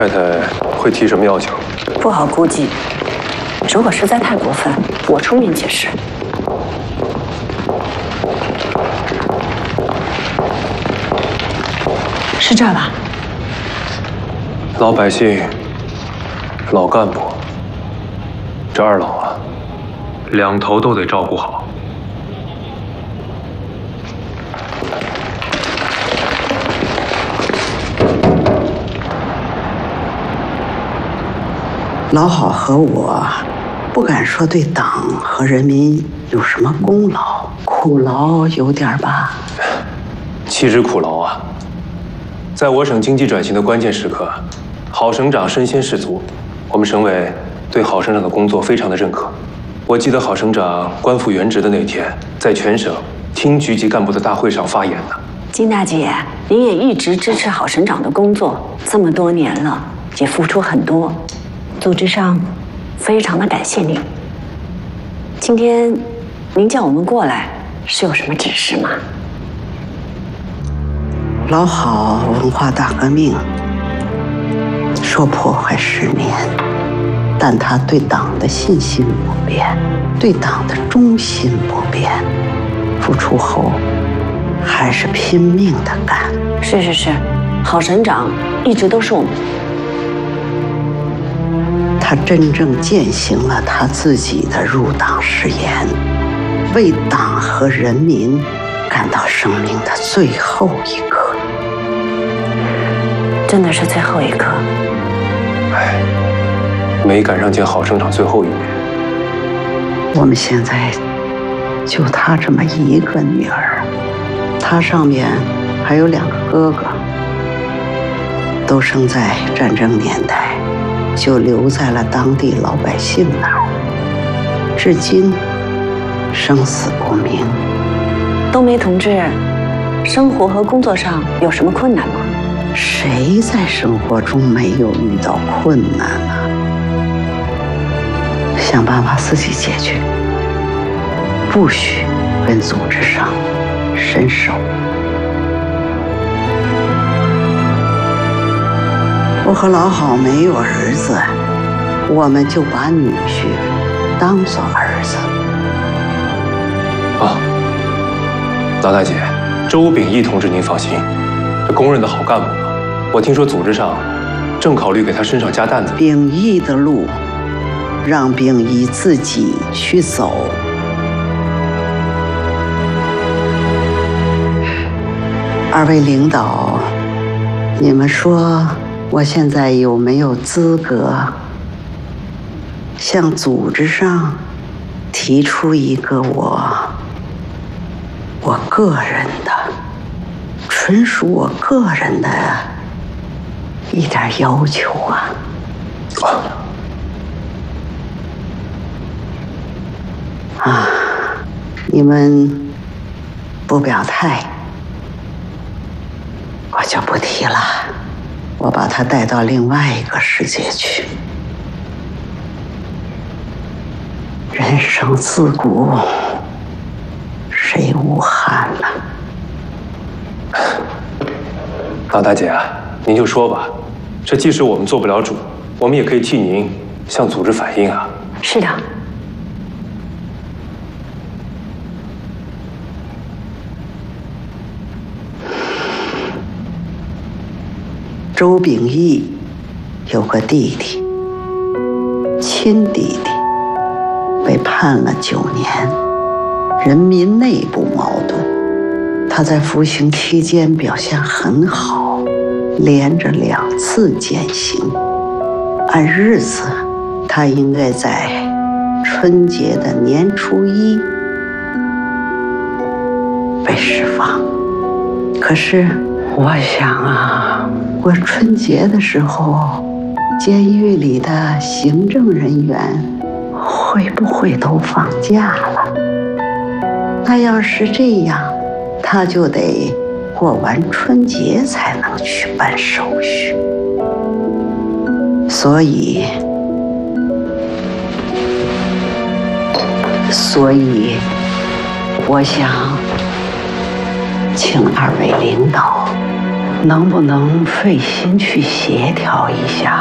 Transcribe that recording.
太太会提什么要求？ 不好估计。如果实在太过分，我出面解释。是这儿吧？ 老百姓、老干部，这二老啊，两头都得照顾好。 老好和我不敢说对党和人民有什么功劳，苦劳有点吧。 岂止苦劳啊！在我省经济转型的关键时刻，郝省长身先士卒，我们省委对郝省长的工作非常的认可。我记得郝省长官复原职的那天，在全省厅局级干部的大会上发言呢。 金大姐，您也一直支持郝省长的工作，这么多年了，也付出很多。组织上非常的感谢您。今天您叫我们过来，是有什么指示吗？ 老好文化大革命说破坏10年，但他对党的信心不变，对党的忠心不变，复出后还是拼命的干。 是，郝省长一直都是我们。 他真正践行了他自己的入党誓言，为党和人民干到生命的最后一刻。 真的是最后一刻。 哎，没赶上见郝省长最后一面。 我们现在就他这么一个女儿，他上面还有2个哥哥，都生在战争年代。就留在了当地老百姓那儿，至今生死不明。 冬梅同志，生活和工作上有什么困难吗？ 谁在生活中没有遇到困难呢？想办法自己解决，不许跟组织上伸手。我和老郝没有儿子，我们就把女婿当作儿子。 啊，老大姐，周秉义同志您放心，这公认的好干部嘛。我听说组织上正考虑给他身上加担子。 秉义的路，让秉义自己去走。2位领导，你们说我现在有没有资格向组织上提出一个我个人的，纯属我个人的一点要求啊？你们不表态，我就不提了。我把他带到另外一个世界去。人生自古谁无憾呢？ 老大姐啊，您就说吧，这即使我们做不了主，我们也可以替您向组织反映啊。 是的。 周秉义有个弟弟，亲弟弟，被判了9年，人民内部矛盾。他在服刑期间表现很好，连着2次减刑。按日子，他应该在春节的年初1被释放。可是我想啊，过春节的时候，监狱里的行政人员会不会都放假了？那要是这样，他就得过完春节才能去办手续。所以我想请2位领导能不能费心去协调一下？